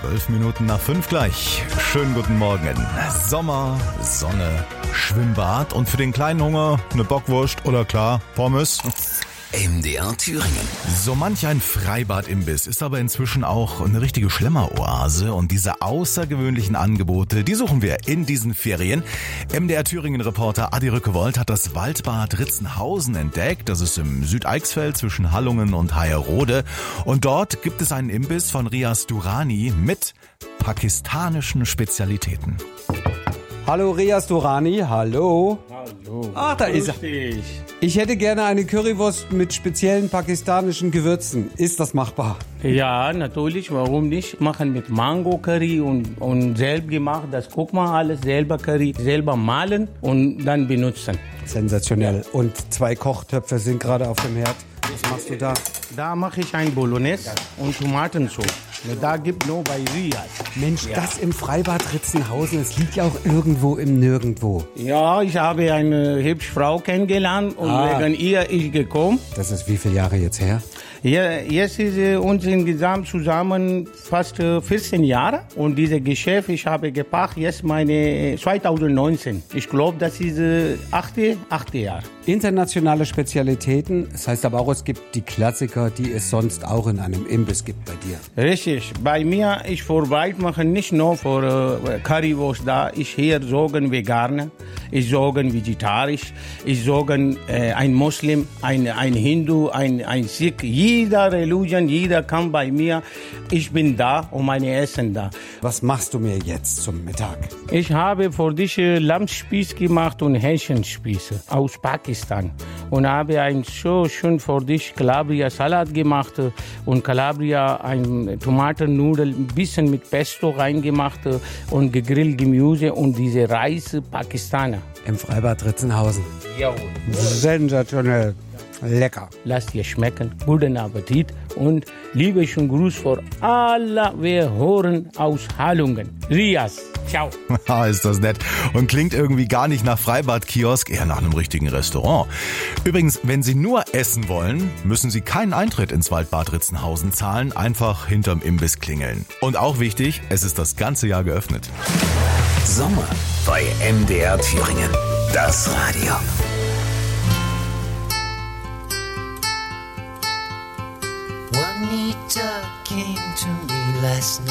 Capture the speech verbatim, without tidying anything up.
Zwölf Minuten nach fünf gleich. Schönen guten Morgen. Sommer, Sonne, Schwimmbad und für den kleinen Hunger eine Bockwurst oder klar, Pommes. M D R Thüringen. So manch ein Freibad-Imbiss ist aber inzwischen auch eine richtige Schlemmeroase und diese außergewöhnlichen Angebote, die suchen wir in diesen Ferien. M D R Thüringen-Reporter Adi Rückewold hat das Waldbad Ritzenhausen entdeckt. Das ist im Südeichsfeld zwischen Hallungen und Hayerode und dort gibt es einen Imbiss von Riaz Durrani mit pakistanischen Spezialitäten. Hallo Riaz Durrani, hallo. Hallo. Ach, da ist er. Ich hätte gerne eine Currywurst mit speziellen pakistanischen Gewürzen. Ist das machbar? Ja, natürlich, warum nicht? Machen mit Mango-Curry und, und selbst gemacht, das guck mal alles, selber Curry, selber mahlen und dann benutzen. Sensationell. Und zwei Kochtöpfe sind gerade auf dem Herd. Was machst du da? Da mache ich ein Bolognese und Tomatensauce. Da gibt nur bei Riaz. Mensch, ja. Das im Freibad Ritzenhausen, das liegt ja auch irgendwo im Nirgendwo. Ja, ich habe eine hübsche Frau kennengelernt und ah. wegen ihr ich gekommen. Das ist wie viele Jahre jetzt her? Ja, jetzt ist äh, uns insgesamt zusammen fast äh, vierzehn Jahre und dieses Geschäft, ich habe gepachtet jetzt meine äh, zwanzig neunzehn. Ich glaube, das ist äh, achte, achte Jahr. Internationale Spezialitäten, das heißt aber auch, es gibt die Klassiker, die es sonst auch in einem Imbiss gibt bei dir. Richtig, bei mir, ich vorbei mache nicht nur für äh, Currywurst da, ich hier sagen Veganer, ich sagen vegetarisch, ich sagen äh, ein Muslim, ein, ein Hindu, ein, ein Sikh, jeder Religion, jeder kann bei mir. Ich bin da und meine Essen da. Was machst du mir jetzt zum Mittag? Ich habe für dich Lammspieß gemacht und Hähnchenspieße aus Pakistan. Und habe ein so schön für dich Calabria-Salat gemacht und Calabria ein Tomatennudel, ein bisschen mit Pesto reingemacht und gegrillt Gemüse und diese Reis Pakistaner. Im Freibad Ritzenhausen. Jawohl. Sensationell. Lecker. Lass dir schmecken. Guten Appetit und liebe schönen Gruß für alle, wir hören aus Hallungen. Riaz. Ciao. Ist das nett. Und klingt irgendwie gar nicht nach Freibad-Kiosk, eher nach einem richtigen Restaurant. Übrigens, wenn Sie nur essen wollen, müssen Sie keinen Eintritt ins Waldbad Ritzenhausen zahlen, einfach hinterm Imbiss klingeln. Und auch wichtig, es ist das ganze Jahr geöffnet. Sommer bei M D R Thüringen. Das Radio. Juanita came to me last night.